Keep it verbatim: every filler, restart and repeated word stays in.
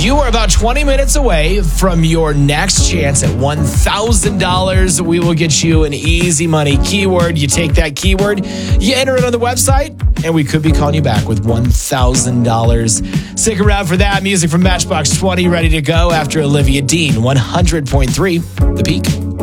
You are about twenty minutes away from your next chance at one thousand dollars. We will get you an easy money keyword. You take that keyword, you enter it on the website, and we could be calling you back with one thousand dollars. Stick around for that. Music from Matchbox twenty ready to go after Olivia Dean, one hundred point three The Peak.